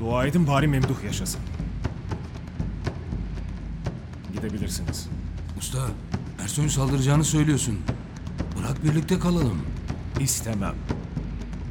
Dua edin bari Memduh yaşasın. Gidebilirsiniz. Usta, Ersoy'un saldıracağını söylüyorsun. Bırak birlikte kalalım. İstemem.